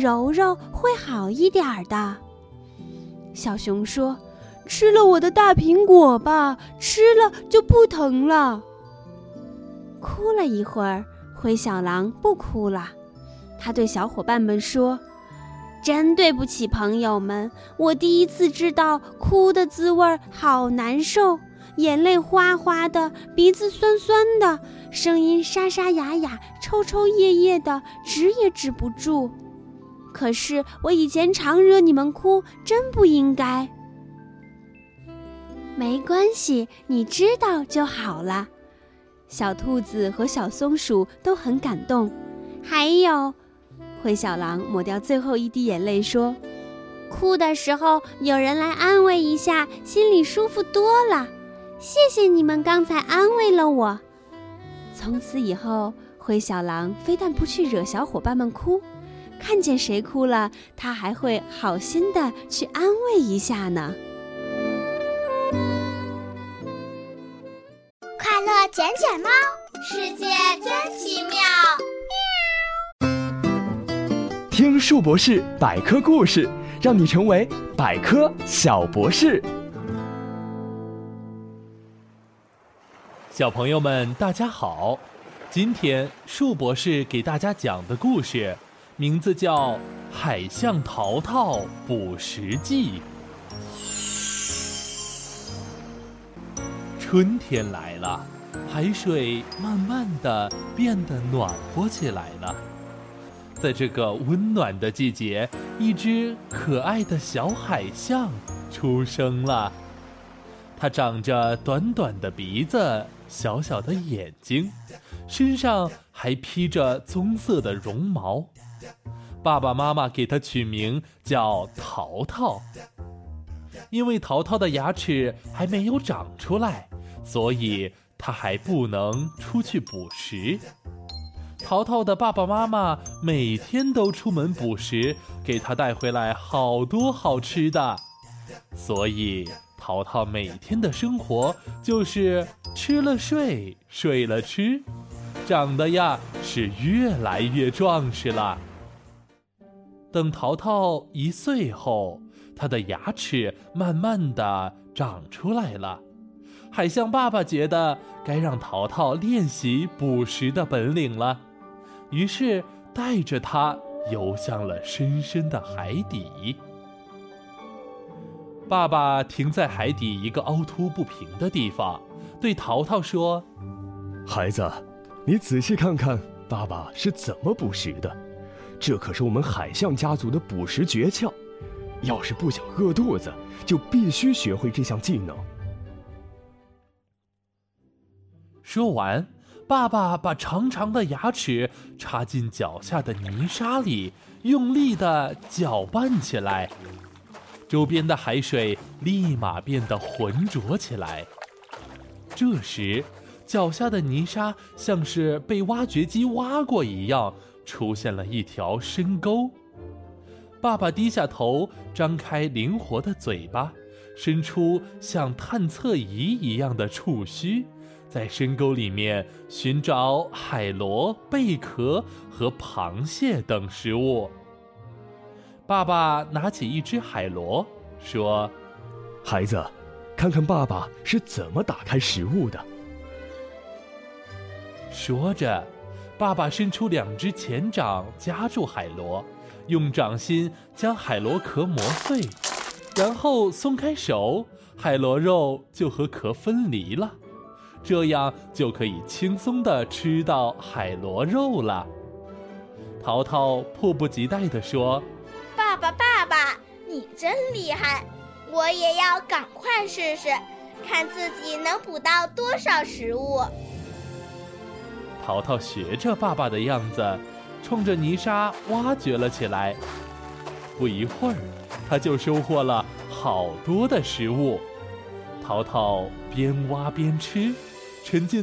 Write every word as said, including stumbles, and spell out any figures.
揉揉会好一点的。小熊说，吃了我的大苹果吧，吃了就不疼了。哭了一会儿，灰小狼不哭了，他对小伙伴们说，真对不起朋友们，我第一次知道哭的滋味好难受，眼泪哗哗的，鼻子酸酸的，声音沙沙哑哑，抽抽噎噎的，止也止不住。可是我以前常惹你们哭，真不应该。没关系，你知道就好了。小兔子和小松鼠都很感动。还有，灰小狼抹掉最后一滴眼泪说，哭的时候有人来安慰一下，心里舒服多了。谢谢你们刚才安慰了我。从此以后，灰小狼非但不去惹小伙伴们哭，看见谁哭了，他还会好心的去安慰一下呢。 快乐捡捡猫，世界真奇妙。 听树博士百科故事，让你成为百科小博士。 小朋友们大家好，今天树博士给大家讲的故事名字叫《海象淘淘捕食记》。春天来了，海水慢慢地变得暖和起来了。在这个温暖的季节，一只可爱的小海象出生了。它长着短短的鼻子，小小的眼睛，身上还披着棕色的绒毛。爸爸妈妈给它取名叫淘淘。因为淘淘的牙齿还没有长出来，所以它还不能出去捕食。淘淘的爸爸妈妈每天都出门捕食，给他带回来好多好吃的，所以淘淘每天的生活就是吃了睡，睡了吃，长得呀是越来越壮实了。等淘淘一岁后，他的牙齿慢慢地长出来了。海象爸爸觉得该让淘淘练习捕食的本领了，于是带着他游向了深深的海底。爸爸停在海底一个凹凸不平的地方，对淘淘说， 孩子，你仔细看看爸爸是怎么捕食的，这可是我们海象家族的捕食诀窍，要是不想饿肚子，就必须学会这项技能。 说完，爸爸把长长的牙齿插进脚下的泥沙里，用力地搅拌起来。周边的海水立马变得浑浊起来。这时，脚下的泥沙像是被挖掘机挖过一样，出现了一条深沟。爸爸低下头，张开灵活的嘴巴，伸出像探测仪一样的触须，在深沟里面寻找海螺、贝壳和螃蟹等食物。爸爸拿起一只海螺，说， 孩子，看看爸爸是怎么打开食物的。 说着，爸爸伸出两只前掌夹住海螺，用掌心将海螺壳磨碎，然后松开手，海螺肉就和壳分离了，这样就可以轻松地吃到海螺肉了。淘淘迫不及待地说， 爸爸爸爸，你真厉害，我也要赶快试试，看自己能捕到多少食物。 淘淘学着爸爸的样子，冲着泥沙挖掘了起来。不一会儿，他就收获了好多的食物。淘淘边挖边吃，沉浸